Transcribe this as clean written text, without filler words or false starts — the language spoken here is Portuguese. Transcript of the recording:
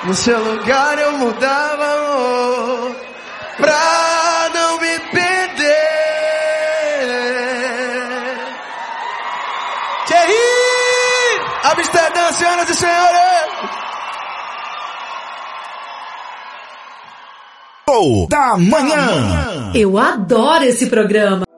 No seu lugar eu mudava, amor, pra não me perder. Thierry! Amsterdã, senhoras e senhores! Da manhã. Eu adoro esse programa.